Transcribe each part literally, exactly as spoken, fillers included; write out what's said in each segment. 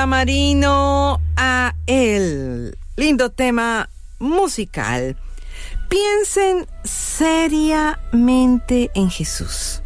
Marino a él. Lindo tema musical. Piensen seriamente en Jesús.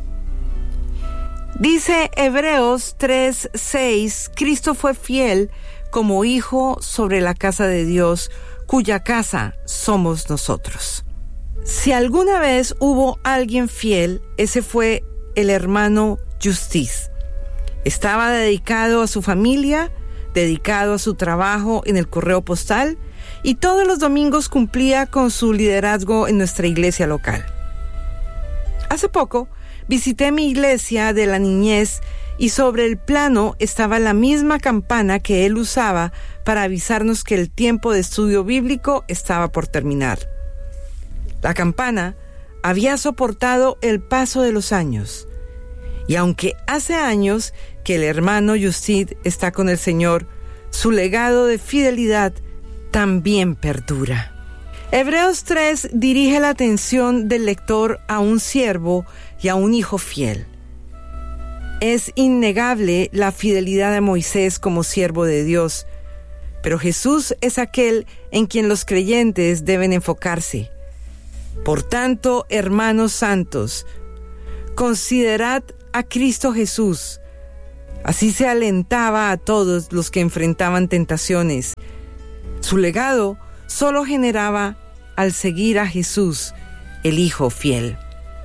Dice Hebreos tres seis, Cristo fue fiel como hijo sobre la casa de Dios, cuya casa somos nosotros. Si alguna vez hubo alguien fiel, ese fue el hermano Justice. Estaba dedicado a su familia, dedicado a su trabajo en el correo postal y todos los domingos cumplía con su liderazgo en nuestra iglesia local. Hace poco visité mi iglesia de la niñez y sobre el plano estaba la misma campana que él usaba para avisarnos que el tiempo de estudio bíblico estaba por terminar. La campana había soportado el paso de los años, y aunque hace años que el hermano Justit está con el Señor, su legado de fidelidad también perdura. Hebreos tres dirige la atención del lector a un siervo y a un hijo fiel. Es innegable la fidelidad de Moisés como siervo de Dios, pero Jesús es aquel en quien los creyentes deben enfocarse. Por tanto, hermanos santos, considerad a Cristo Jesús. Así se alentaba a todos los que enfrentaban tentaciones. Su legado solo generaba al seguir a Jesús, el Hijo fiel.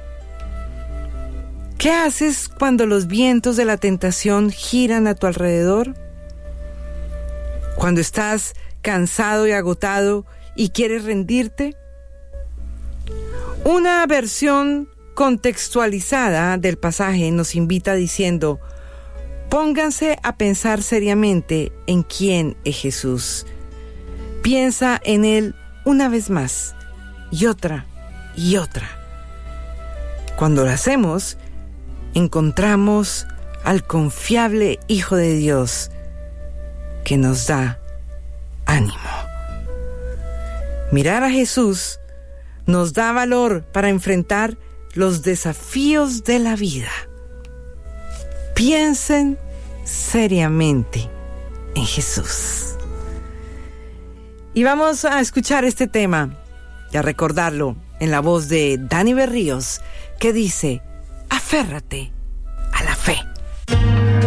¿Qué haces cuando los vientos de la tentación giran a tu alrededor? Cuando estás cansado y agotado y quieres rendirte. Una versión contextualizada del pasaje nos invita diciendo: pónganse a pensar seriamente en quién es Jesús. Piensa en Él una vez más, y otra, y otra. Cuando lo hacemos, encontramos al confiable Hijo de Dios que nos da ánimo. Mirar a Jesús nos da valor para enfrentar los desafíos de la vida. Piensen seriamente en Jesús. Y vamos a escuchar este tema y a recordarlo en la voz de Dani Berríos, que dice: aférrate